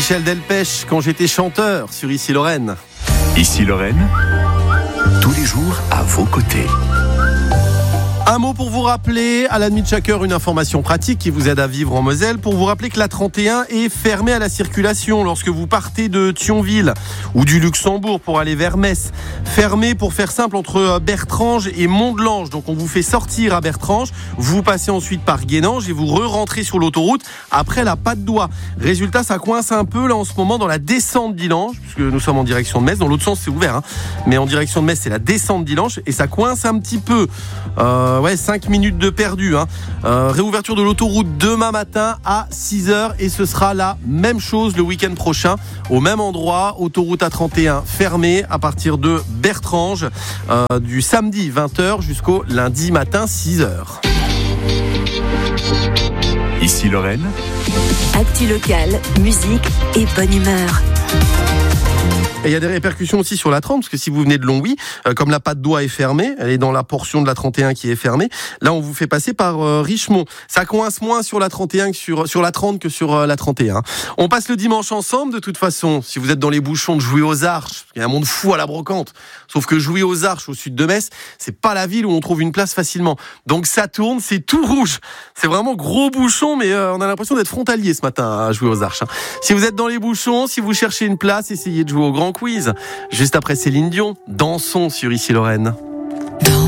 Michel Delpech, quand j'étais chanteur sur Ici Lorraine. Ici Lorraine, tous les jours à vos côtés. Un mot pour vous rappeler, à la nuit de chaque heure, une information pratique qui vous aide à vivre en Moselle. Pour vous rappeler que la 31 est fermée à la circulation lorsque vous partez de Thionville ou du Luxembourg pour aller vers Metz. Fermée, pour faire simple, entre Bertrange et Mont-de-Lange. Donc on vous fait sortir à Bertrange, vous passez ensuite par Guénange et vous re-rentrez sur l'autoroute après la Patte d'Oie. Résultat, ça coince un peu là en ce moment dans la descente d'Illange, puisque nous sommes en direction de Metz. Dans l'autre sens, c'est ouvert, mais en direction de Metz, c'est la descente d'Illange et ça coince un petit peu. 5 minutes de perdu. Réouverture de l'autoroute demain matin à 6h et ce sera la même chose le week-end prochain au même endroit. Autoroute A31 fermée à partir de Bertrange du samedi 20h jusqu'au lundi matin 6h. Ici Lorraine, actu locale, musique et bonne humeur. Et il y a des répercussions aussi sur la 30, parce que si vous venez de Longwy, comme la Patte d'Oie est fermée, elle est dans la portion de la 31 qui est fermée, là on vous fait passer par Richemont. Ça coince moins sur la 31 que sur la 30 que sur la 31. On passe le dimanche ensemble, de toute façon, si vous êtes dans les bouchons de Jouy aux Arches, il y a un monde fou à la brocante, sauf que Jouy aux Arches, au sud de Metz, c'est pas la ville où on trouve une place facilement. Donc ça tourne, c'est tout rouge. C'est vraiment gros bouchon, mais on a l'impression d'être frontalier ce matin à Jouy aux Arches. Si vous êtes dans les bouchons, si vous cherchez une place, essayez de jouer au grand quiz. Juste après Céline Dion, dansons sur Ici Lorraine.